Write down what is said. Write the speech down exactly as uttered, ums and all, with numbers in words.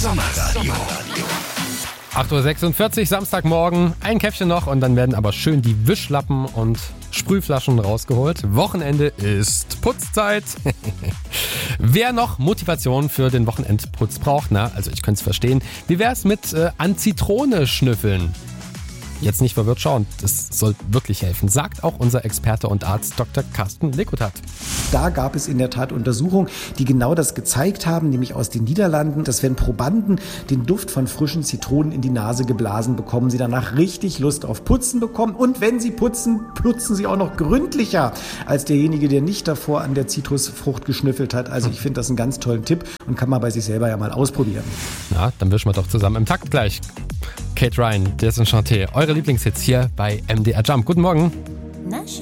Sommerradio. acht Uhr sechsundvierzig, Samstagmorgen, ein Käffchen noch und dann werden aber schön die Wischlappen und Sprühflaschen rausgeholt. Wochenende ist Putzzeit. Wer noch Motivation für den Wochenendputz braucht, na, also ich könnte es verstehen. Wie wär's mit äh, an Zitrone schnüffeln? Jetzt nicht verwirrt schauen, das soll wirklich helfen, sagt auch unser Experte und Arzt Doktor Carsten Lekutat. Da gab es in der Tat Untersuchungen, die genau das gezeigt haben, nämlich aus den Niederlanden, dass wenn Probanden den Duft von frischen Zitronen in die Nase geblasen bekommen, sie danach richtig Lust auf Putzen bekommen. Und wenn sie putzen, putzen sie auch noch gründlicher als derjenige, der nicht davor an der Zitrusfrucht geschnüffelt hat. Also ich finde das einen ganz tollen Tipp und kann man bei sich selber ja mal ausprobieren. Na, dann wischen wir doch zusammen im Takt gleich. Kate Ryan, Desenchanté, eure Lieblingshits hier bei M D R Jump. Guten Morgen.